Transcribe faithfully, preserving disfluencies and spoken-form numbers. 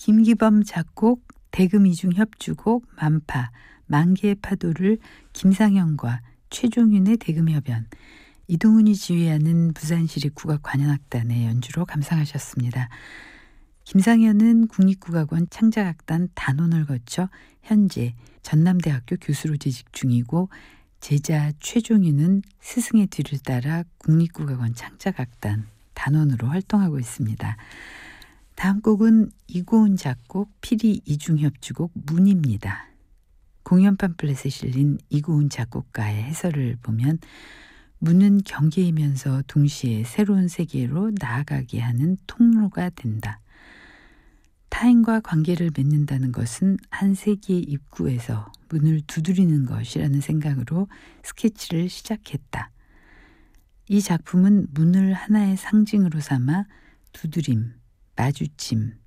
김기범 작곡, 대금 이중 협주곡 만파, 만개의 파도를 김상현과 최종윤의 대금협연, 이동훈이 지휘하는 부산시립 국악관현악단의 연주로 감상하셨습니다. 김상현은 국립국악원 창작악단 단원을 거쳐 현재 전남대학교 교수로 재직 중이고, 제자 최종윤은 스승의 뒤를 따라 국립국악원 창작악단 단원으로 활동하고 있습니다. 다음 곡은 이고은 작곡, 피리 이중협주곡 문입니다. 공연 팜플렛에 실린 이고은 작곡가의 해설을 보면 문은 경계이면서 동시에 새로운 세계로 나아가게 하는 통로가 된다. 타인과 관계를 맺는다는 것은 한 세계의 입구에서 문을 두드리는 것이라는 생각으로 스케치를 시작했다. 이 작품은 문을 하나의 상징으로 삼아 두드림, 마주침,